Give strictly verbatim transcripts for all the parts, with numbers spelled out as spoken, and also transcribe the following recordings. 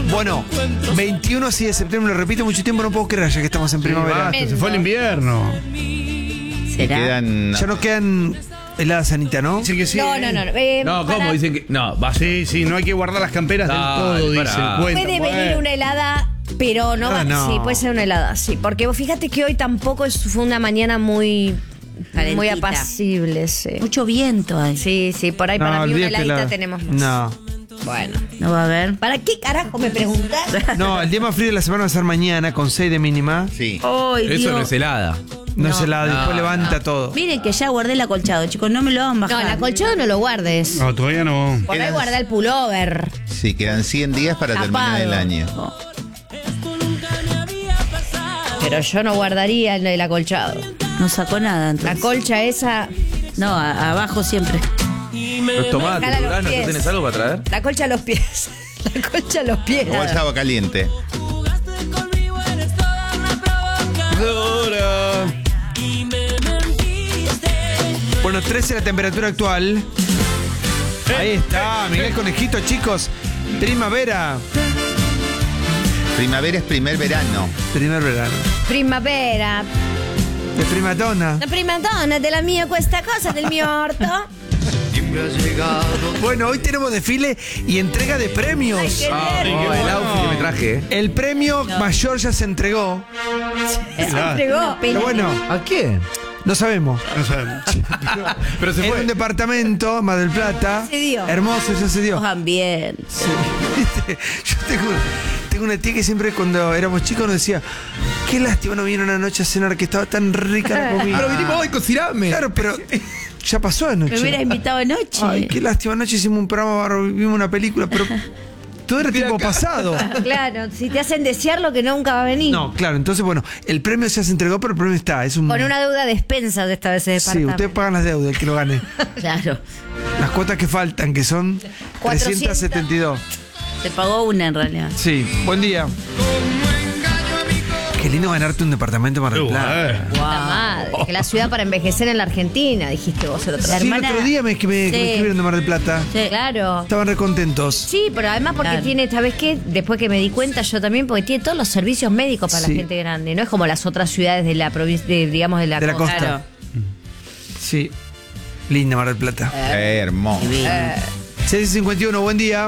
Bueno, veintiuno así de septiembre, lo repito mucho tiempo, no puedo creer ya que estamos en primavera. Basta, se fue el invierno. ¿Será? Quedan... Ya no quedan heladas, Anita, ¿no? Dicen que sí. No, no, no. no. Eh, No, ¿cómo? para- Dicen que. No, va. Sí, sí, no hay que guardar las camperas Dale, del todo, dicen. pará. Cuentan, Puede venir bueno. una helada, pero no Ah, va. no. Sí, puede ser una helada, sí. Porque vos fíjate que hoy tampoco es- fue una mañana muy, Calentita. muy apacible, sí. Mucho viento hay. Sí, sí, por ahí para mí una olvídate heladita la- tenemos más. No. Bueno. No va a haber. ¿Para qué carajo me preguntás? No, el día más frío de la semana va a ser mañana con seis de mínima. Sí. Ay, Eso Dios. no es helada. No, No. se la después No, levanta todo. Miren que ya guardé el acolchado, chicos, no me lo hagan No, bajar. el acolchado no lo guardes. No, todavía no. Por ahí guarda el pullover. Sí, quedan cien días para Tapado. terminar el año. Oh, Pero yo no guardaría el, el acolchado. no sacó nada La entonces. colcha esa, No, a- abajo siempre. Los tomates, Jala los Lugano, ¿tú pies. tenés algo para traer? la colcha a los pies. La colcha a los pies. O el agua caliente. Bueno, trece la temperatura actual. Ahí está, Miguel Conejito, chicos. Primavera. Primavera es primer verano. Primer verano. Primavera. De primadonna. La primadonna de la mía cuesta cosa del mio orto. Bueno, hoy tenemos desfile y entrega de premios. Ay, qué Oh, nervio. el outfit que me traje, ¿eh? El premio mayor ya se entregó. Se entregó. Pero bueno, ¿A quién? no sabemos. No sabemos. Pero se En fue. un departamento, Mar del Plata. Se dio. Hermoso, ya se dio. Cojan bien. Sí. ¿Viste? Yo tengo, tengo una tía que siempre cuando éramos chicos nos decía, qué lástima no vino una noche a cenar que estaba tan rica la comida. Pero vinimos hoy, cociname. Claro, pero ya pasó anoche. Me hubiera invitado anoche. Ay, qué lástima, anoche hicimos un programa, vimos una película, pero todo era tiempo pasado. Claro, si te hacen desear lo que nunca va a venir. No, claro, entonces bueno, el premio ya se entregó, pero el premio está, es un... Con una deuda de expensas de esta vez ese Sí, departamento. ustedes pagan las deudas, el que lo gane. Claro. Las cuotas que faltan, que son cuatrocientos. trescientos setenta y dos. Te pagó una en realidad. Sí, buen día. Qué lindo ganarte un departamento en Mar del Qué Plata. bueno. Puta madre, que la ciudad para envejecer en la Argentina, dijiste vos el otro La día. Sí, el hermana- otro día me, que me, que me Sí. escribieron de Mar del Plata. Sí. Claro. Estaban recontentos. Sí, pero además porque Claro. tiene, ¿sabes qué? Después que me di cuenta yo también, porque tiene todos los servicios médicos para Sí. la gente grande. No es como las otras ciudades de la provincia, de, digamos, de la, De la costa. Claro. Sí. Linda Mar del Plata. Eh, hermoso. seis cincuenta y uno, buen día.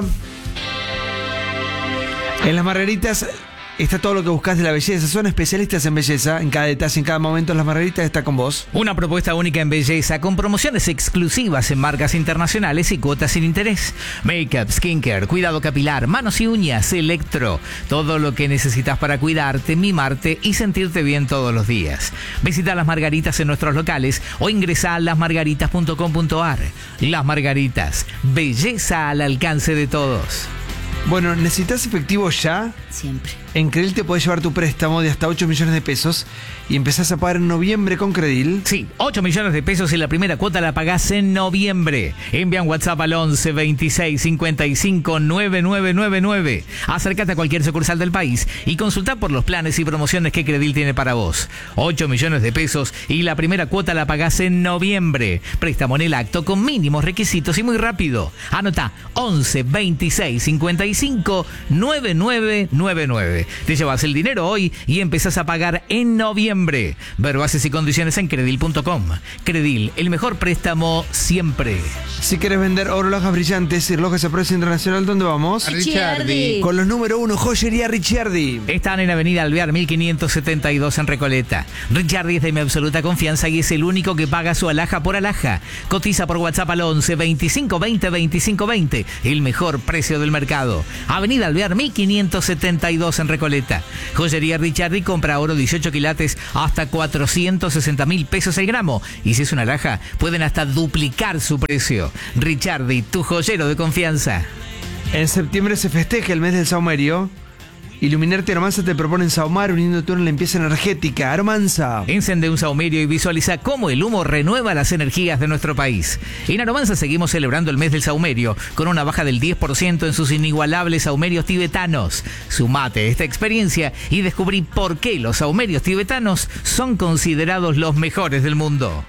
En las Margaritas está todo lo que buscas de la belleza. Son especialistas en belleza. En cada detalle, en cada momento, Las Margaritas está con vos. Una propuesta única en belleza con promociones exclusivas en marcas internacionales y cuotas sin interés. Makeup, skincare, cuidado capilar, manos y uñas, electro. Todo lo que necesitas para cuidarte, mimarte y sentirte bien todos los días. Visita Las Margaritas en nuestros locales o ingresa a las margaritas punto com punto a r. Las Margaritas, belleza al alcance de todos. Bueno, ¿necesitas efectivo ya? Siempre. En Credil te podés llevar tu préstamo de hasta ocho millones de pesos y empezás a pagar en noviembre con Credil. Sí, ocho millones de pesos y la primera cuota la pagás en noviembre. Envía un WhatsApp al once veintiséis cincuenta y cinco noventa y nueve noventa y nueve. Acércate a cualquier sucursal del país y consulta por los planes y promociones que Credil tiene para vos. ocho millones de pesos y la primera cuota la pagás en noviembre. Préstamo en el acto con mínimos requisitos y muy rápido. Anota once veintiséis cincuenta y cinco noventa y nueve noventa y nueve. Te llevas el dinero hoy y empezás a pagar en noviembre. Ver bases y condiciones en credil punto com. Credil, el mejor préstamo siempre. Si quieres vender oro, relojes brillantes y relojes a precio internacional, ¿dónde vamos? Ricciardi. Con los número uno, Joyería Ricciardi. Están en Avenida Alvear mil quinientos setenta y dos en Recoleta. Ricciardi es de mi absoluta confianza y es el único que paga su alhaja por alhaja. Cotiza por WhatsApp al once veinticinco veinte veinticinco veinte. El mejor precio del mercado. Avenida Alvear mil quinientos setenta y dos en Recoleta. Joyería Ricciardi compra oro dieciocho quilates hasta cuatrocientos sesenta mil pesos el gramo. Y si es una alhaja, pueden hasta duplicar su precio. Ricciardi, tu joyero de confianza. En septiembre se festeja el mes del saumerio. Iluminarte Aromanza te propone saumar uniendo tú en la limpieza energética. Aromanza. Encende un saumerio y visualiza cómo el humo renueva las energías de nuestro país. En Aromanza seguimos celebrando el mes del saumerio con una baja del diez por ciento en sus inigualables saumerios tibetanos. Sumate a esta experiencia y descubrí por qué los saumerios tibetanos son considerados los mejores del mundo.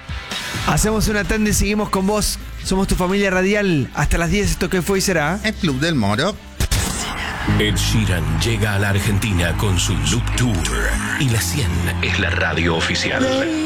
Hacemos una tanda y seguimos con vos. Somos tu familia radial. Hasta las diez, esto que fue y será. El Club del Moro. Ed Sheeran llega a la Argentina con su Loop Tour y la cien es la radio oficial.